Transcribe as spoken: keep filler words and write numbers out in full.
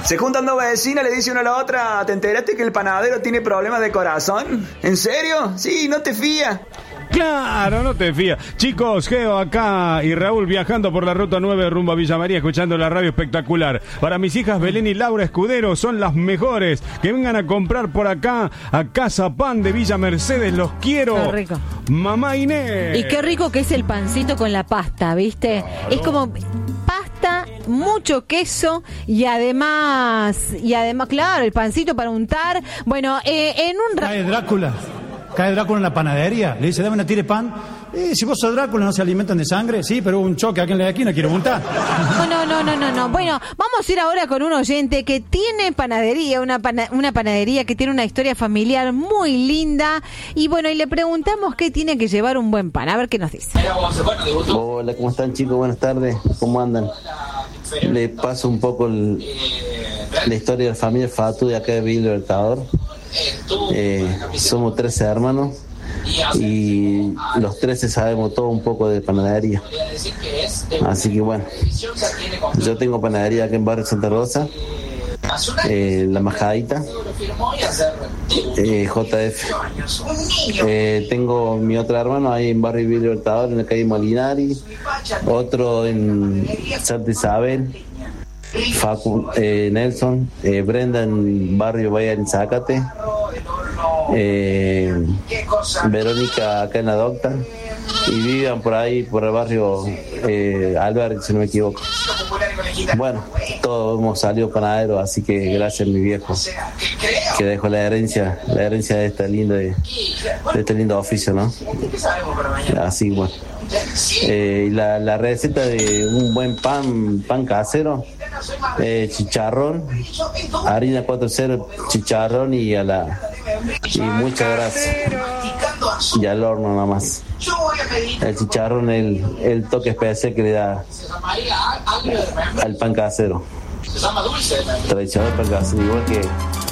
Se juntan dos vecinas, le dice una a la otra: ¿te enteraste que el panadero tiene problemas de corazón? ¿En serio? Sí, no te fías. Claro, no te fías. Chicos, Geo acá y Raúl viajando por la ruta nueve rumbo a Villa María, escuchando la radio espectacular. Para mis hijas Belén y Laura Escudero, son las mejores. Que vengan a comprar por acá a Casa Pan de Villa Mercedes, los quiero. Qué rico. Mamá Inés. Y qué rico que es el pancito con la pasta, ¿viste? Claro. Es como pasta, mucho queso y además, y además, claro, el pancito para untar. Bueno, eh, en un rato... Cae Drácula. Cae Drácula en la panadería, le dice: dame una tira de pan. Eh, si vos sos Drácula, ¿no se alimentan de sangre? Sí, pero hubo un choque aquí en la esquina, quiero montar. No, no, no, no, no, no. Bueno, vamos a ir ahora con un oyente que tiene panadería, una, pana, una panadería que tiene una historia familiar muy linda. Y bueno, y le preguntamos qué tiene que llevar un buen pan. A ver qué nos dice. Hola, ¿cómo están, chicos? Buenas tardes. ¿Cómo andan? Le paso un poco el, la historia de la familia Fatu de acá de Villa Libertador. Eh, somos trece hermanos y los trece sabemos todo un poco de panadería. Así que bueno, yo tengo panadería acá en Barrio Santa Rosa, eh, La Majadita, eh, J F. Eh, tengo mi otro hermano ahí en Barrio Villa Libertador, en la calle Molinari, otro en Santa Isabel, Facu, eh, Nelson, eh, Brenda en Barrio Bahía en Zacate, eh, Verónica acá en la Docta, y vivan por ahí por el barrio eh, Albert, si no me equivoco. Bueno, todos hemos salido panaderos, así que gracias a mi viejo que dejó la herencia, la herencia de esta linda de, de este lindo oficio, ¿no? Así bueno. Eh, la, la receta de un buen pan, pan casero, eh, chicharrón, harina cuatro cero, chicharrón y a la y mucha grasa y al horno nada más. El chicharrón, el, el toque especial que le da al pan casero, tradicional pan casero, igual que